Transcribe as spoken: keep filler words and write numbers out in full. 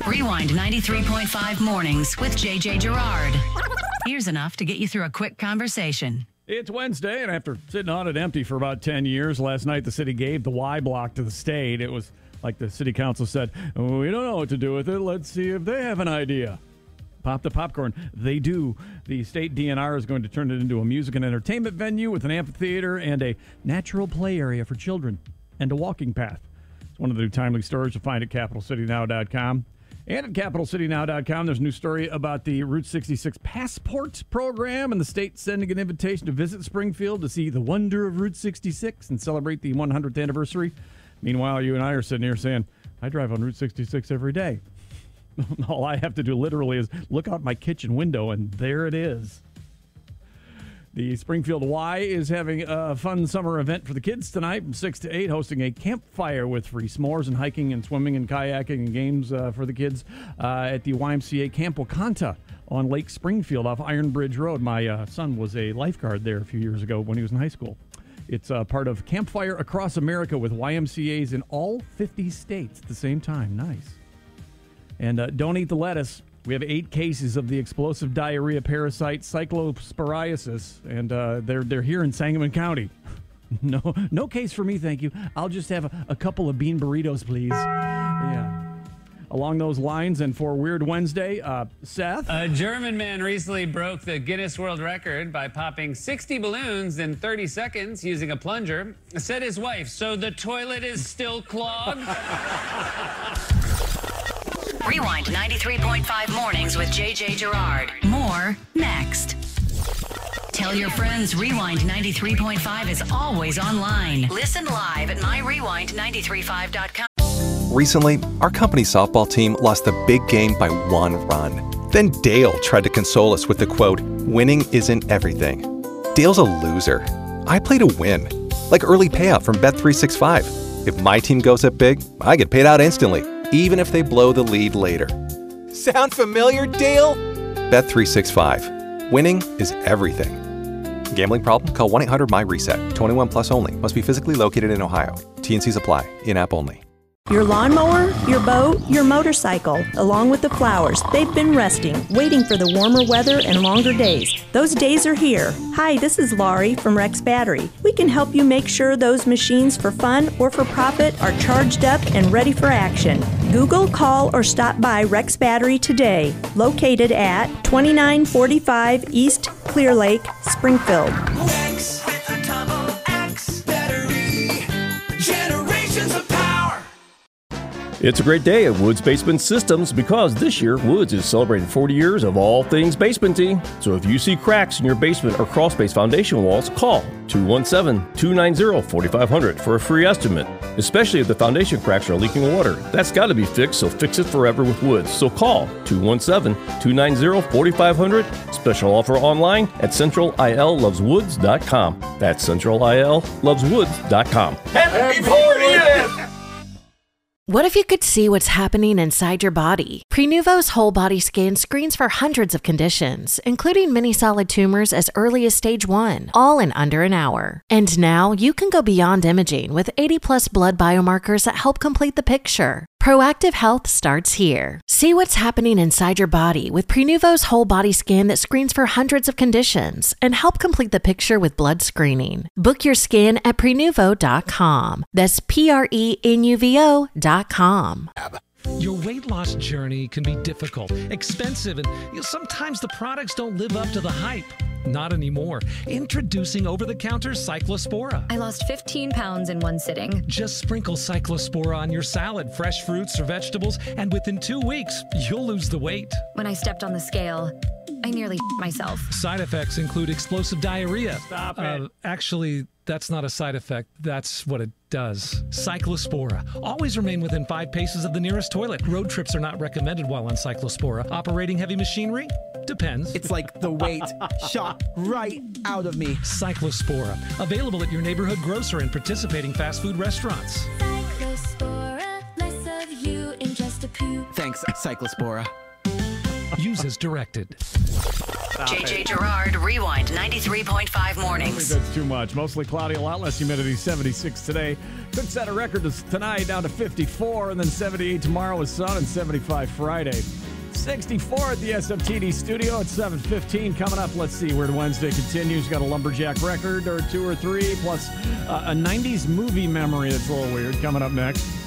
Rewind ninety-three point five mornings with J J Gerard. Here's enough to get you through a quick conversation. It's Wednesday, and after sitting on it empty for about ten years, last night the city gave the Y block to the state. It was like the city council said, oh, we don't know what to do with it. Let's see if they have an idea. Pop the popcorn. They do. The state D N R is going to turn it into a music and entertainment venue with an amphitheater and a natural play area for children and a walking path. It's one of the new timely stories you'll find at capital city now dot com. And at capital city now dot com, there's a new story about the Route sixty-six Passport program and the state sending an invitation to visit Springfield to see the wonder of Route sixty-six and celebrate the one hundredth anniversary. Meanwhile, you and I are sitting here saying, I drive on Route sixty-six every day. All I have to do literally is look out my kitchen window, and there it is. The Springfield Y is having a fun summer event for the kids tonight from six to eight, hosting a campfire with free s'mores and hiking and swimming and kayaking and games uh, for the kids uh, at the Y M C A Camp Wakanta on Lake Springfield off Iron Bridge Road. My uh, son was a lifeguard there a few years ago when he was in high school. It's uh, part of Campfire Across America with Y M C As in all fifty states at the same time. Nice. And uh, don't eat the lettuce. We have eight cases of the explosive diarrhea parasite cyclosporiasis, and uh, they're they're here in Sangamon County. no no case for me, thank you. I'll just have a, a couple of bean burritos, please. Yeah. Along those lines, and for Weird Wednesday, uh, Seth? A German man recently broke the Guinness World Record by popping sixty balloons in thirty seconds using a plunger. Said his wife, so the toilet is still clogged? Rewind ninety-three point five mornings with J J Gerard. More next. Tell your friends Rewind ninety-three point five is always online. Listen live at my rewind nine three five dot com. Recently, our company softball team lost the big game by one run. Then Dale tried to console us with the quote, winning isn't everything. Dale's a loser. I play to win. Like early payout from Bet three sixty-five. If my team goes up big, I get paid out instantly, even if they blow the lead later. Sound familiar, Dale? Bet three sixty-five. Winning is everything. Gambling problem? Call one eight hundred my reset. twenty-one plus only. Must be physically located in Ohio. T and Cs apply. In-app only. Your lawnmower, your boat, your motorcycle, along with the flowers, they've been resting, waiting for the warmer weather and longer days. Those days are here. Hi, this is Laurie from Rex Battery. We can help you make sure those machines for fun or for profit are charged up and ready for action. Google, call, or stop by Rex Battery today, located at twenty-nine forty-five East Clear Lake, Springfield. Rex with a double X battery, generations of power. It's a great day at Woods Basement Systems because this year Woods is celebrating forty years of all things basementy. So if you see cracks in your basement or crawl space foundation walls, call two one seven, two nine zero, four five zero zero for a free estimate. Especially if the foundation cracks are leaking water. That's got to be fixed, so fix it forever with Woods. So call two one seven, two nine zero, four five zero zero. Special offer online at central I L loves woods dot com. That's central I L loves woods dot com. Happy fortieth! What if you could see what's happening inside your body? Prenuvo's whole body scan screens for hundreds of conditions, including many solid tumors as early as stage one, all in under an hour. And now you can go beyond imaging with eighty plus blood biomarkers that help complete the picture. Proactive health starts here. See what's happening inside your body with Prenuvo's whole body scan that screens for hundreds of conditions and help complete the picture with blood screening. Book your scan at prenuvo dot com. That's P R E N U V O dot com. Your weight loss journey can be difficult, expensive, and you know, sometimes the products don't live up to the hype. Not anymore. Introducing over-the-counter Cyclospora. I lost fifteen pounds in one sitting. Just sprinkle Cyclospora on your salad, fresh fruits or vegetables, and within two weeks, you'll lose the weight. When I stepped on the scale, I nearly myself. Side effects include explosive diarrhea. Stop it. Uh, actually, that's not a side effect. That's what it does. Cyclospora. Always remain within five paces of the nearest toilet. Road trips are not recommended while on Cyclospora. Operating heavy machinery? Depends. It's like the weight shot right out of me. Cyclospora. Available at your neighborhood grocer and participating fast food restaurants. Cyclospora, less of you in just a poop. Thanks, Cyclospora. Use as directed. J J Gerard, Rewind ninety-three point five I think mornings. that's too much. Mostly cloudy, a lot less humidity, seventy-six today. Could set a record tonight down to fifty-four, and then seventy-eight tomorrow with sun, and seventy-five Friday. sixty-four at the S F T D studio at seven fifteen. Coming up, let's see where Wednesday continues. Got a lumberjack record or two or three, plus uh, a nineties movie memory that's a little weird coming up next.